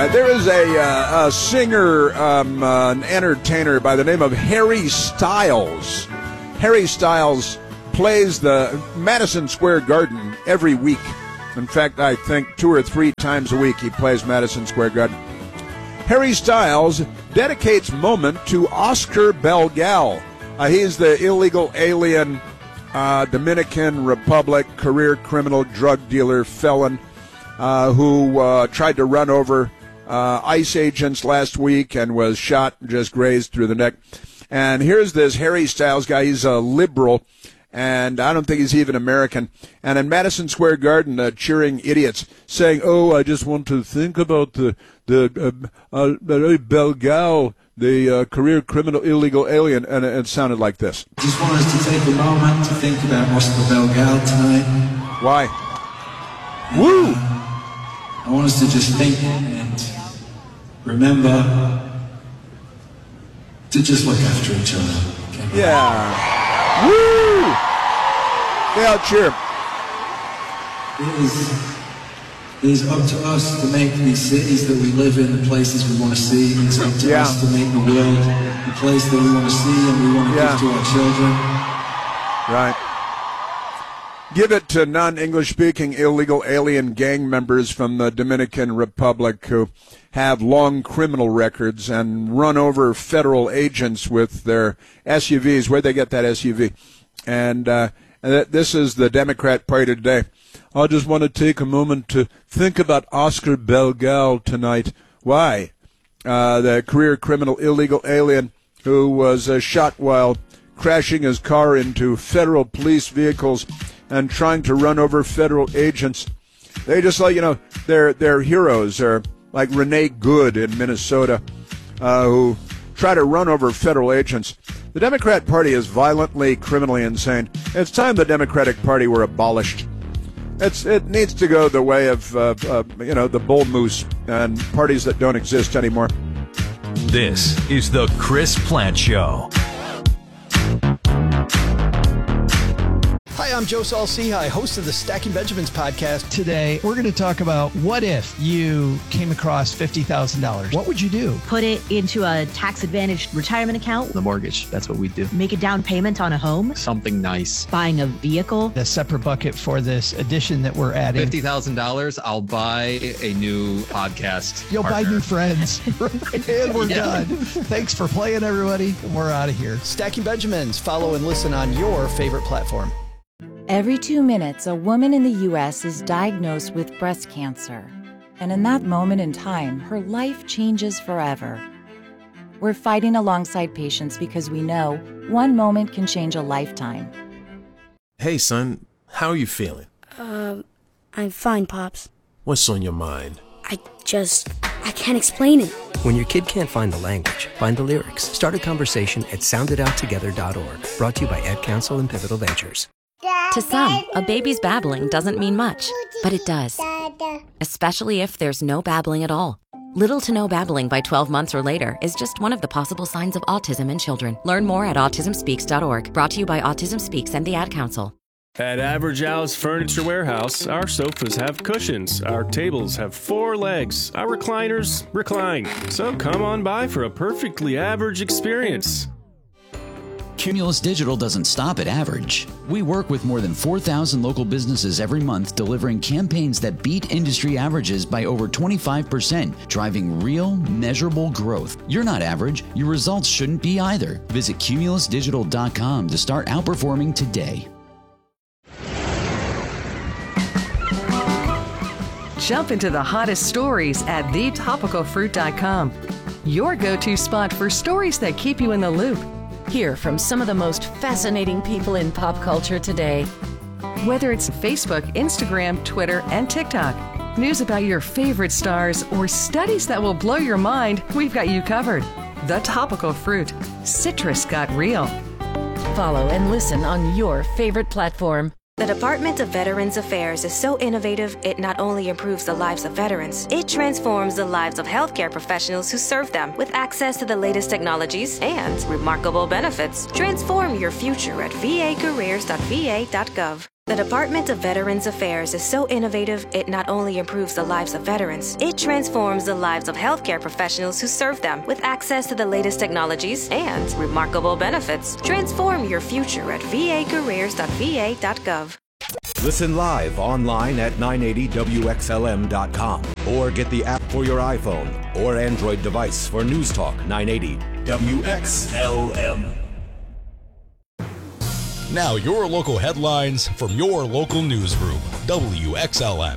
There is a singer, an entertainer by the name of Harry Styles. Harry Styles plays the Madison Square Garden every week. In fact, I think 2 or 3 times a week he plays Madison Square Garden. Harry Styles dedicates moment to Oscar Belgal. He's the illegal alien, Dominican Republic career criminal, drug dealer, felon, who tried to run over ICE agents last week and was shot and just grazed through the neck. And here's this Harry Styles guy. He's a liberal, and I don't think he's even American. And in Madison Square Garden, cheering idiots, saying, "Oh, I just want to think about the Belgal, the career criminal, illegal alien," and it sounded like this. I just want us to take a moment to think about Oscar Belgal tonight. Why? Woo! I want us to just think and remember to just look after each other. Okay? Yeah. Woo! Yeah, cheer. It is up to us to make these cities that we live in the places we want to see. It's up to us to make the world the place that we want to see and we want to give to our children. Right. Give it to non-English-speaking illegal alien gang members from the Dominican Republic who have long criminal records and run over federal agents with their SUVs. Where'd they get that SUV? And this is the Democrat Party today. I just want to take a moment to think about Oscar Belgal tonight. Why? The career criminal illegal alien who was shot while crashing his car into federal police vehicles and trying to run over federal agents. They just they're heroes, or like Renee Good in Minnesota, who try to run over federal agents. The Democrat Party is violently, criminally insane. It's time the Democratic Party were abolished. It needs to go the way of the bull moose and parties that don't exist anymore. This is the Chris Plante Show. Hi, I'm Joe Saul-Sehy, host of the Stacking Benjamins podcast. Today, we're going to talk about what if you came across $50,000. What would you do? Put it into a tax-advantaged retirement account. The mortgage, that's what we do. Make a down payment on a home. Something nice. Buying a vehicle. A separate bucket for this addition that we're adding. $50,000, I'll buy a new podcast You'll partner. buy new friends. And we're done. Thanks for playing, everybody. We're out of here. Stacking Benjamins. Follow and listen on your favorite platform. Every 2 minutes, a woman in the U.S. is diagnosed with breast cancer. And in that moment in time, her life changes forever. We're fighting alongside patients because we know one moment can change a lifetime. Hey, son, how are you feeling? I'm fine, Pops. What's on your mind? I can't explain it. When your kid can't find the language, find the lyrics. Start a conversation at sounditouttogether.org. Brought to you by Ad Council and Pivotal Ventures. To some, a baby's babbling doesn't mean much, but it does. Especially if there's no babbling at all. Little to no babbling by 12 months or later is just one of the possible signs of autism in children. Learn more at autismspeaks.org. Brought to you by Autism Speaks and the Ad Council. At Average Al's Furniture Warehouse, our sofas have cushions, our tables have 4 legs, our recliners recline. So come on by for a perfectly average experience. Cumulus Digital doesn't stop at average. We work with more than 4,000 local businesses every month, delivering campaigns that beat industry averages by over 25%, driving real, measurable growth. You're not average. Your results shouldn't be either. Visit cumulusdigital.com to start outperforming today. Jump into the hottest stories at thetopicalfruit.com. Your go-to spot for stories that keep you in the loop. Hear from some of the most fascinating people in pop culture today. Whether it's Facebook, Instagram, Twitter, and TikTok, news about your favorite stars, or studies that will blow your mind, we've got you covered. The Topical Fruit. Citrus got real. Follow and listen on your favorite platform. The Department of Veterans Affairs is so innovative, it not only improves the lives of veterans, it transforms the lives of healthcare professionals who serve them with access to the latest technologies and remarkable benefits. Transform your future at vacareers.va.gov. The Department of Veterans Affairs is so innovative, it not only improves the lives of veterans, it transforms the lives of healthcare professionals who serve them with access to the latest technologies and remarkable benefits. Transform your future at vacareers.va.gov. Listen live online at 980WXLM.com or get the app for your iPhone or Android device for News Talk 980 WXLM. Now your local headlines from your local newsroom, WXLM.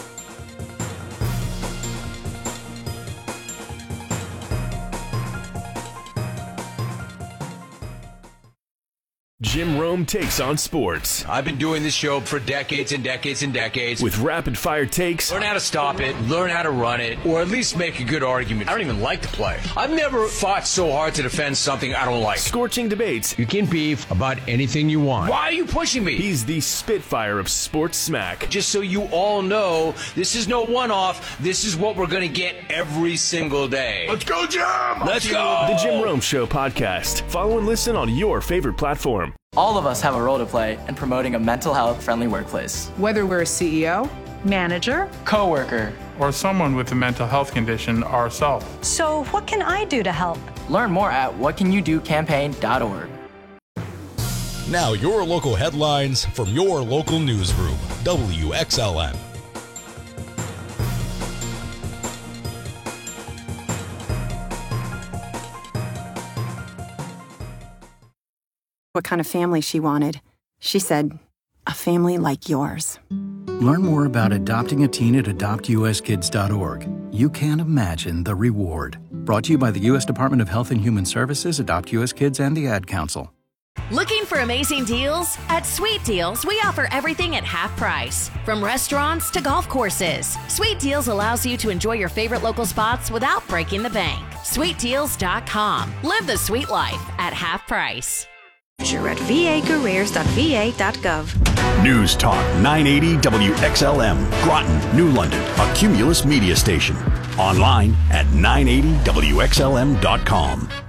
Jim Rome takes on sports. I've been doing this show for decades and decades and decades. With rapid fire takes. Learn how to stop it, learn how to run it, or at least make a good argument. I don't even like the play. I've never fought so hard to defend something I don't like. Scorching debates. You can beef about anything you want. Why are you pushing me? He's the Spitfire of sports smack. Just so you all know, this is no one-off. This is what we're going to get every single day. Let's go, Jim! Let's go! The Jim Rome Show podcast. Follow and listen on your favorite platform. All of us have a role to play in promoting a mental health friendly workplace. Whether we're a CEO, manager, coworker, or someone with a mental health condition ourselves. So what can I do to help? Learn more at whatcanyoudocampaign.org. Now your local headlines from your local newsroom, WXLM. What kind of family she wanted. She said, a family like yours. Learn more about adopting a teen at adoptuskids.org. You can't imagine the reward. Brought to you by the U.S. Department of Health and Human Services, Adopt U.S. Kids, and the Ad Council. Looking for amazing deals? At Sweet Deals, we offer everything at half price. From restaurants to golf courses. Sweet Deals allows you to enjoy your favorite local spots without breaking the bank. SweetDeals.com. Live the sweet life at half price. At vacareers.va.gov. News Talk 980 WXLM, Groton, New London, a Cumulus media station. Online at 980WXLM.com.